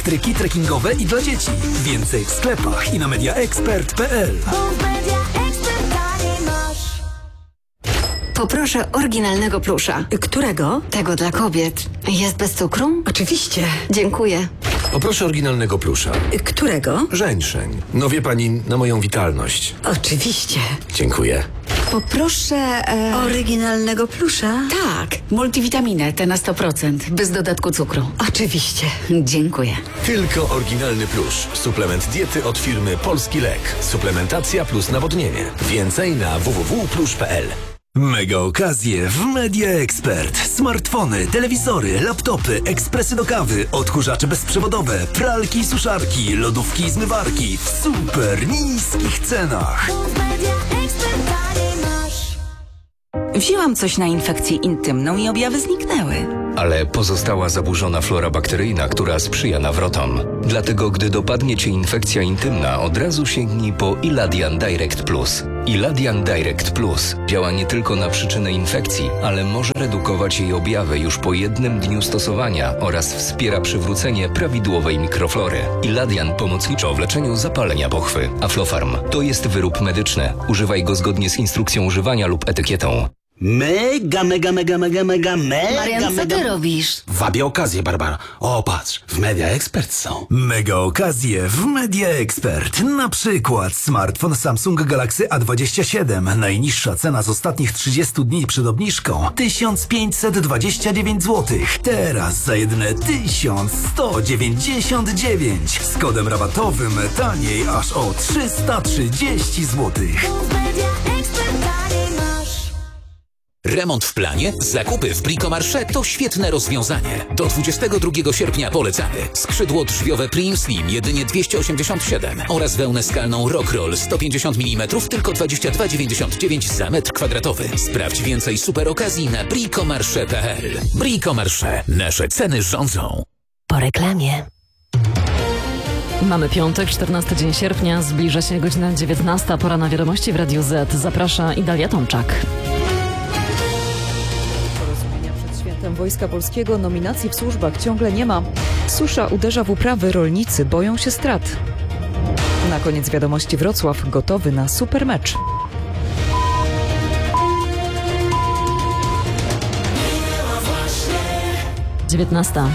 Stryki trekkingowe i dla dzieci. Więcej w sklepach i na mediaexpert.pl. Poproszę oryginalnego plusza. Którego? Tego dla kobiet. Jest bez cukru? Oczywiście. Dziękuję. Poproszę oryginalnego plusza. Którego? Żeńszeń. No wie pani, na moją witalność. Oczywiście. Dziękuję. Poproszę oryginalnego plusza. Tak, multivitaminę, te na 100%, bez dodatku cukru. Oczywiście. Dziękuję. Tylko oryginalny plusz. Suplement diety od firmy Polski Lek. Suplementacja plus nawodnienie. Więcej na www.plusz.pl. Mega okazje w Media Expert. Smartfony, telewizory, laptopy, ekspresy do kawy, odkurzacze bezprzewodowe, pralki i suszarki, lodówki i zmywarki w super niskich cenach. Wzięłam coś na infekcję intymną i objawy zniknęły. Ale pozostała zaburzona flora bakteryjna, która sprzyja nawrotom. Dlatego, gdy dopadnie Cię infekcja intymna, od razu sięgnij po Iladian Direct Plus. Iladian Direct Plus działa nie tylko na przyczynę infekcji, ale może redukować jej objawy już po jednym dniu stosowania oraz wspiera przywrócenie prawidłowej mikroflory. Iladian pomocniczo w leczeniu zapalenia pochwy. Aflofarm to jest wyrób medyczny. Używaj go zgodnie z instrukcją używania lub etykietą. Mega. Marian, co ty robisz? Wabię okazję, Barbara. O, patrz, w Media Expert są. Mega okazje w Media Expert. Na przykład smartfon Samsung Galaxy A27. Najniższa cena z ostatnich 30 dni przed obniżką 1529 zł. Teraz za jedyne 1199. Z kodem rabatowym taniej aż o 330 zł. Remont w planie? Zakupy w Bricomarché to świetne rozwiązanie. Do 22 sierpnia polecamy. Skrzydło drzwiowe Prim Slim jedynie 287 oraz wełnę skalną Rockroll 150 mm tylko 22,99 za metr kwadratowy. Sprawdź więcej super okazji na bricomarché.pl. Bricomarché. Nasze ceny rządzą. Po reklamie. Mamy piątek, 14 dzień sierpnia, zbliża się godzina 19. Pora na wiadomości w Radiu Z. Zaprasza Idalia Tomczak. Wojska Polskiego nominacji w służbach ciągle nie ma. Susza uderza w uprawy, rolnicy boją się strat. Na koniec wiadomości Wrocław gotowy na super mecz. Dziewiętnasta.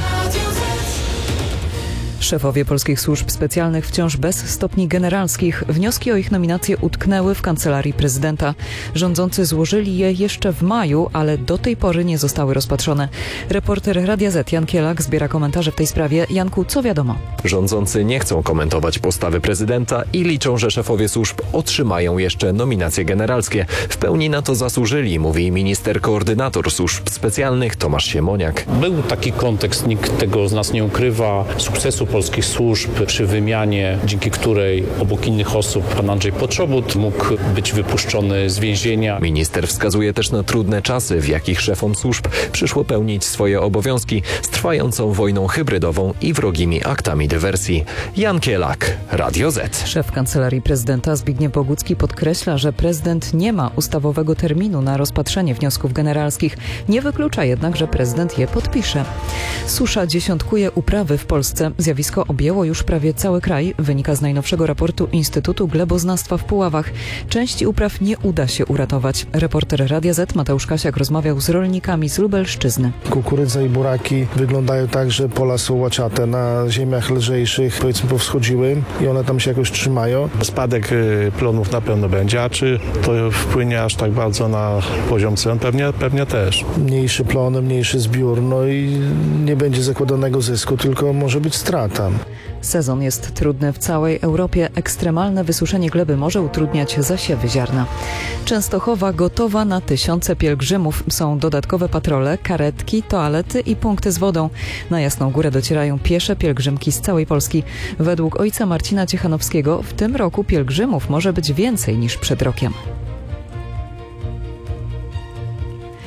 Szefowie polskich służb specjalnych wciąż bez stopni generalskich. Wnioski o ich nominację utknęły w kancelarii prezydenta. Rządzący złożyli je jeszcze w maju, ale do tej pory nie zostały rozpatrzone. Reporter Radia Z Jan Kielak zbiera komentarze w tej sprawie. Janku, co wiadomo? Rządzący nie chcą komentować postawy prezydenta i liczą, że szefowie służb otrzymają jeszcze nominacje generalskie. W pełni na to zasłużyli, mówi minister koordynator służb specjalnych Tomasz Siemoniak. Był taki kontekst, nikt tego z nas nie ukrywa, sukcesu polskich służb przy wymianie, dzięki której obok innych osób pan Andrzej Poczobut mógł być wypuszczony z więzienia. Minister wskazuje też na trudne czasy, w jakich szefom służb przyszło pełnić swoje obowiązki z trwającą wojną hybrydową i wrogimi aktami dywersji. Jan Kielak, Radio Z. Szef Kancelarii Prezydenta Zbigniew Bogucki podkreśla, że prezydent nie ma ustawowego terminu na rozpatrzenie wniosków generalskich. Nie wyklucza jednak, że prezydent je podpisze. Susza dziesiątkuje uprawy w Polsce. Zjawisko objęło już prawie cały kraj, wynika z najnowszego raportu Instytutu Gleboznawstwa w Puławach. Części upraw nie uda się uratować. Reporter Radia Z Mateusz Kasiak rozmawiał z rolnikami z Lubelszczyzny. Kukurydza i buraki wyglądają tak, że pola są łaciate, na ziemiach lżejszych powiedzmy powschodziły i one tam się jakoś trzymają. Spadek plonów na pewno będzie, a czy to wpłynie aż tak bardzo na poziom cen? Pewnie też. Mniejszy plon, mniejszy zbiór, no i nie będzie zakładanego zysku, tylko może być strata. Sezon jest trudny w całej Europie. Ekstremalne wysuszenie gleby może utrudniać zasiewy ziarna. Częstochowa gotowa na tysiące pielgrzymów. Są dodatkowe patrole, karetki, toalety i punkty z wodą. Na Jasną Górę docierają piesze pielgrzymki z całej Polski. Według ojca Marcina Ciechanowskiego w tym roku pielgrzymów może być więcej niż przed rokiem.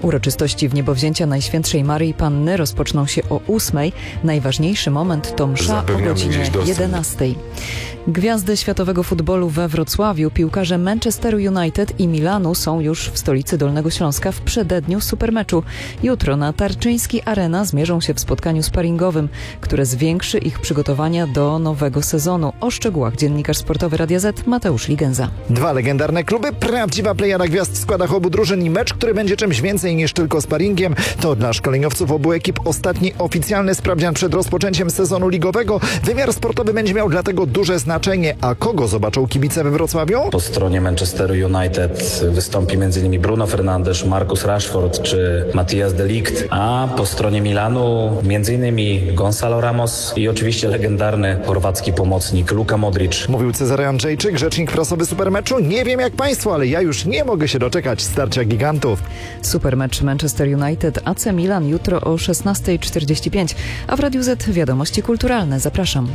Uroczystości wniebowzięcia Najświętszej Maryi Panny rozpoczną się o 8:00. Najważniejszy moment to msza o godzinie 11:00. Gwiazdy światowego futbolu we Wrocławiu, piłkarze Manchesteru United i Milanu są już w stolicy Dolnego Śląska w przededniu supermeczu. Jutro na Tarczyński Arena zmierzą się w spotkaniu sparingowym, które zwiększy ich przygotowania do nowego sezonu. O szczegółach dziennikarz sportowy Radia Z Mateusz Ligenza. Dwa legendarne kluby, prawdziwa plejada gwiazd w składach obu drużyn i mecz, który będzie czymś więcej niż tylko sparingiem. To dla szkoleniowców obu ekip ostatni oficjalny sprawdzian przed rozpoczęciem sezonu ligowego. Wymiar sportowy będzie miał dlatego duże znaczenie. A kogo zobaczą kibice we Wrocławiu? Po stronie Manchesteru United wystąpi m.in. Bruno Fernandes, Marcus Rashford czy Matthias de Ligt, a po stronie Milanu m.in. Gonzalo Ramos i oczywiście legendarny chorwacki pomocnik Luka Modric. Mówił Cezary Andrzejczyk, rzecznik prasowy Supermeczu. Nie wiem jak państwo, ale ja już nie mogę się doczekać starcia gigantów. Supermecz Manchester United AC Milan jutro o 16:45, a w Radiu Z wiadomości kulturalne. Zapraszam.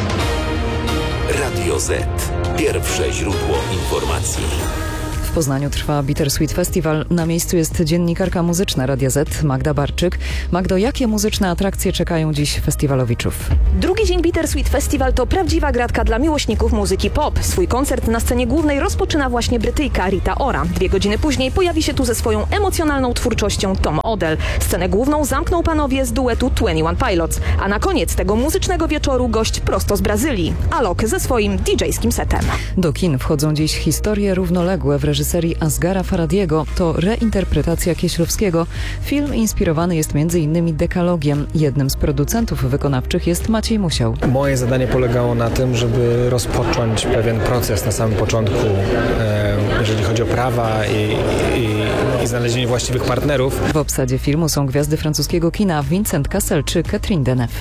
Radio Z. Pierwsze źródło informacji. W Poznaniu trwa Bittersweet Festival. Na miejscu jest dziennikarka muzyczna Radia Z Magda Barczyk. Magdo, jakie muzyczne atrakcje czekają dziś festiwalowiczów? Drugi dzień Bittersweet Festival to prawdziwa gratka dla miłośników muzyki pop. Swój koncert na scenie głównej rozpoczyna właśnie Brytyjka Rita Ora. 2 godziny później pojawi się tu ze swoją emocjonalną twórczością Tom Odell. Scenę główną zamkną panowie z duetu 21 Pilots, a na koniec tego muzycznego wieczoru gość prosto z Brazylii, Alok ze swoim DJ-skim setem. Do kin wchodzą dziś historie równoległe w reżyserii Asghara Farhadiego. To reinterpretacja Kieślowskiego. Film inspirowany jest m.in. Dekalogiem. Jednym z producentów wykonawczych jest Maciej Musiał. Moje zadanie polegało na tym, żeby rozpocząć pewien proces na samym początku, jeżeli chodzi o prawa i znalezienie właściwych partnerów. W obsadzie filmu są gwiazdy francuskiego kina Vincent Cassel czy Catherine Deneuve.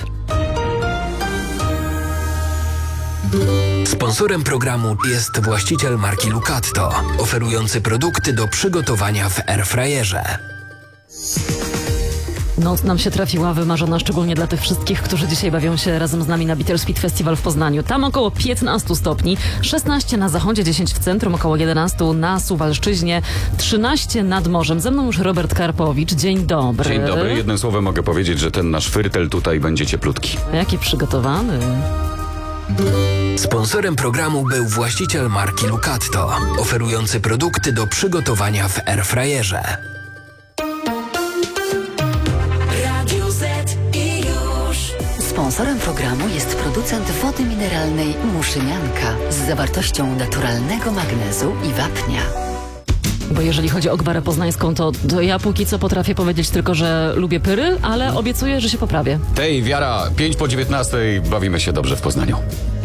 Sponsorem programu jest właściciel marki Lucatto, oferujący produkty do przygotowania w airfryerze. Noc nam się trafiła wymarzona szczególnie dla tych wszystkich, którzy dzisiaj bawią się razem z nami na Bittersweet Festival w Poznaniu. Tam około 15 stopni, 16 na zachodzie, 10 w centrum, około 11 na Suwalszczyźnie, 13 nad morzem. Ze mną już Robert Karpowicz. Dzień dobry. Dzień dobry. Jednym słowem mogę powiedzieć, że ten nasz fyrtel tutaj będzie cieplutki. Jaki przygotowany. Sponsorem programu był właściciel marki Lucatto, oferujący produkty do przygotowania w airfryerze. Radio Z i już. Sponsorem programu jest producent wody mineralnej Muszynianka z zawartością naturalnego magnezu i wapnia. Bo jeżeli chodzi o gwarę poznańską, to ja póki co potrafię powiedzieć tylko, że lubię pyry, ale obiecuję, że się poprawię. Tej, Wiara, 5 po 19 bawimy się dobrze w Poznaniu.